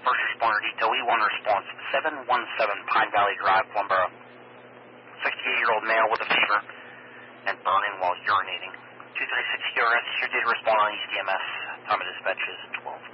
first responder detail, E1 response, 717 Pine Valley Drive, Plumboro. 68-year-old male with a fever and burning while urinating. 236 QRS, here did respond on East EMS. Time of dispatch is 12:40.